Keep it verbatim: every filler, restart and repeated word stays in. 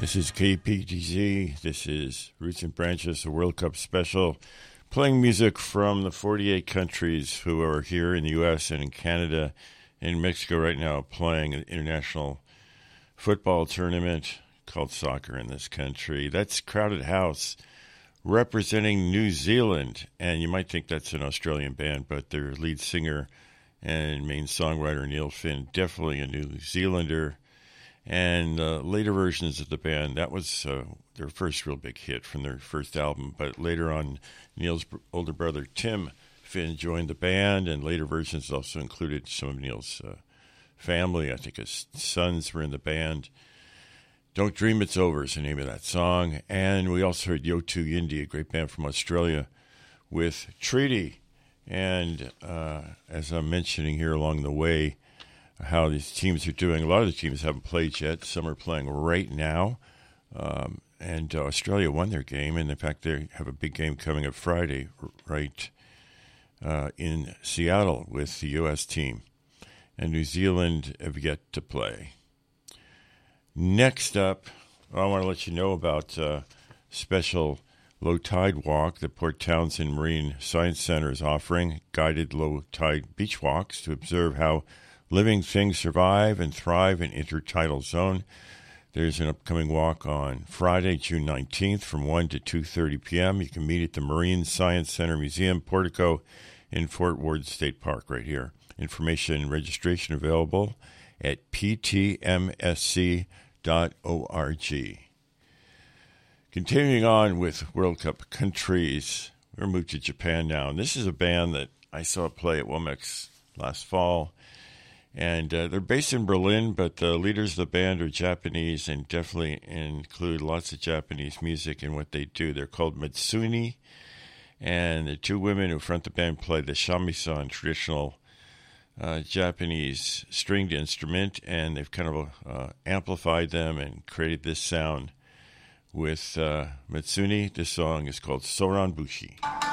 This is K P G Z. This is Roots and Branches, a World Cup special, playing music from the forty-eight countries who are here in the U S and in Canada and Mexico right now, playing an international football tournament called soccer in this country. That's Crowded House representing New Zealand, and you might think that's an Australian band, but their lead singer and main songwriter Neil Finn, definitely a New Zealander. And uh, later versions of the band, that was uh, their first real big hit from their first album. But later on, Neil's br- older brother Tim Finn joined the band, and later versions also included some of Neil's uh, family. I think his sons were in the band. Don't Dream It's Over is the name of that song. And we also heard Yotu Yindi, a great band from Australia, with Treaty. And uh, as I'm mentioning here along the way, how these teams are doing. A lot of the teams haven't played yet. Some are playing right now. Um, and uh, Australia won their game. And in fact, they have a big game coming up Friday, right uh, in Seattle with the U S team. And New Zealand have yet to play. Next up, I want to let you know about a special low tide walk that Port Townsend Marine Science Center is offering, guided low tide beach walks to observe how living things survive and thrive in intertidal zone. There's an upcoming walk on Friday, June nineteenth from one to two thirty p.m. You can meet at the Marine Science Center Museum Portico in Fort Ward State Park right here. Information and registration available at p t m s c dot org. Continuing on with World Cup countries, we're moved to Japan now. And this is a band that I saw play at Womex last fall. And uh, they're based in Berlin, but the leaders of the band are Japanese and definitely include lots of Japanese music in what they do. They're called Matsuni, and the two women who front the band play the shamisen, traditional uh, Japanese stringed instrument, and they've kind of uh, amplified them and created this sound with uh, Matsuni. This song is called Soran Bushi.